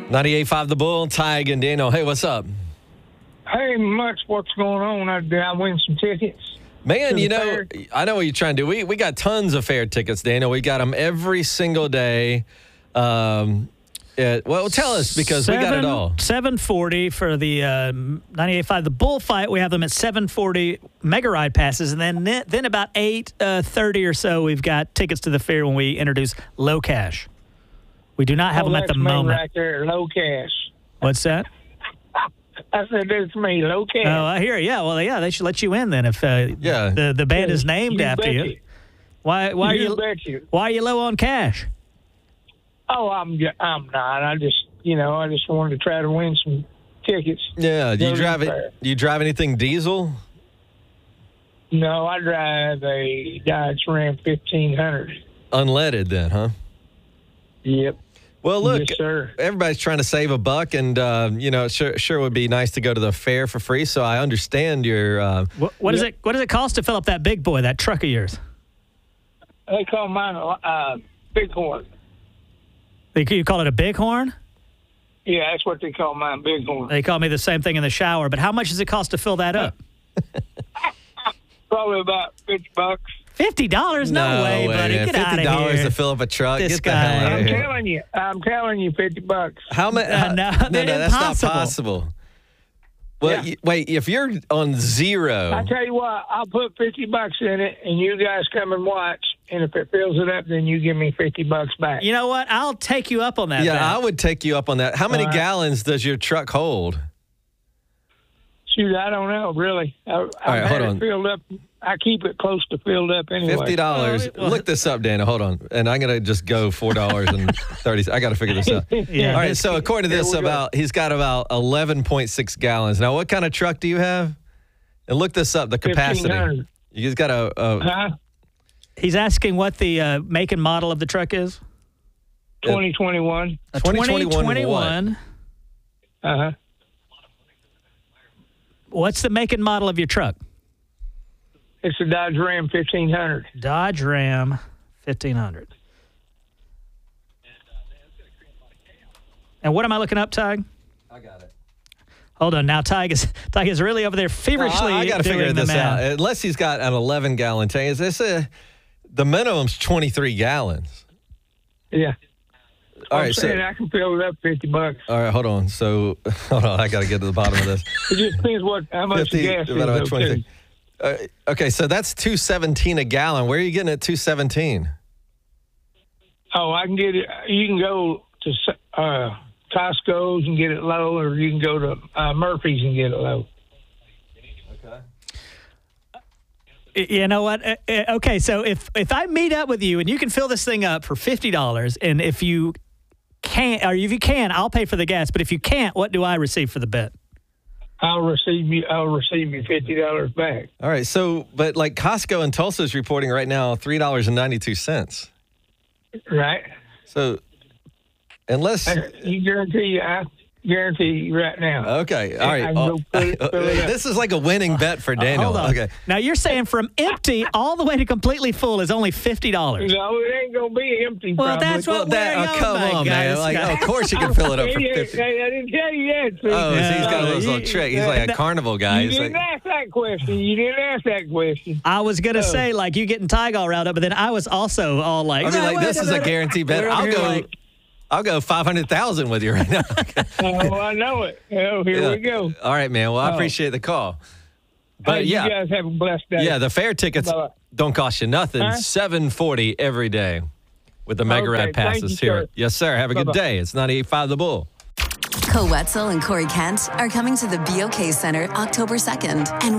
98.5 The Bull, Tig and Daniel. Hey, what's up? Hey, much. What's going on? Did I win some tickets? Man, you know, I know what you're trying to do. We got tons of fair tickets, Daniel. We got them every single day. Well, tell us, because we got it all. 740 for the 98.5 The Bull fight. We have them at 740 Mega Ride passes. And then about 8:30 or so, we've got tickets to the fair when we introduce Low Cash. We do not have them at the moment. Right there, Low Cash. What's that? I said, that's me, Low Cash. Oh, I hear it. Yeah, well, yeah, they should let you in then if the band is named after you. Why are you low on cash? Oh, I'm not. I just wanted to try to win some tickets. Yeah, do you drive anything diesel? No, I drive a Dodge Ram 1500. Unleaded then, huh? Yep. Well, look, yes, sir. Everybody's trying to save a buck, and it sure would be nice to go to the fair for free. So I understand your. What does it cost to fill up that big boy, that truck of yours? They call mine Bighorn. You call it a Bighorn? Yeah, that's what they call mine, Bighorn. They call me the same thing in the shower. But how much does it cost to fill that up? Probably about $50. $50? No way, buddy. Get out of here. $50 to fill up a truck. This Get the hell out of here. I'm telling you, $50. How much? No, that's not possible. Well, yeah. Wait, if you're on zero. I tell you what, I'll put $50 in it, and you guys come and watch. And if it fills it up, then you give me $50 back. You know what? I'll take you up on that. Yeah, I would take you up on that. How many gallons does your truck hold? Shoot, I don't know, really. All right, hold on. Filled up. I keep it close to filled up anyway. $50. Look this up, Dana. Hold on. And I'm going to just go $4.30. I got to figure this out. Yeah. All right, so according to this, he's got about 11.6 gallons. Now, what kind of truck do you have? And look this up, the capacity. 1,500. You just got a... He's asking what the make and model of the truck is? 2021. 2021. Uh-huh. What's the make and model of your truck? It's a Dodge Ram 1500. Dodge Ram 1500. And what am I looking up, Tig? I got it. Hold on. Now, Tig is really over there feverishly I got to figure this out. Unless he's got an 11-gallon tank. The minimum's 23 gallons. Yeah. All right, so I can fill it up $50. All right, hold on. So, I got to get to the bottom of this. It just depends how much gas is. Okay, so that's $2.17 a gallon. Where are you getting at $2.17? Oh, I can get it. You can go to Costco's and get it low, or you can go to Murphy's and get it low. You know what? Okay, so if I meet up with you and you can fill this thing up for $50, and if you can't, or if you can, I'll pay for the gas. But if you can't, what do I receive for the bet? I'll receive you $50 back. All right. So, but like Costco in Tulsa is reporting right now $3.92. Right. So, unless you guarantee right now. Okay. All right. This is like a winning bet for Daniel. Hold on. Okay. Now you're saying from empty all the way to completely full is only $50. No, it ain't gonna be empty. Well, probably. that's what come on, man. Like, of course you can fill it up for $50. I didn't tell you that. Oh, so he's got a little trick. He's like a carnival guy. You didn't ask that question. I was gonna say like you getting Tig all riled up, but then I was also all like, this is a guarantee bet. I'll go 500,000 with you right now. Oh, I know it. Oh, here we go. All right, man. Well, I appreciate the call. But you guys have a blessed day. Yeah, the fair tickets don't cost you nothing. $7.40 every day with the Mega Ride passes here. Sir. Yes, sir. Have a good day. It's 98.5 The Bull. Co Wetzel and Corey Kent are coming to the BOK Center October 2nd. And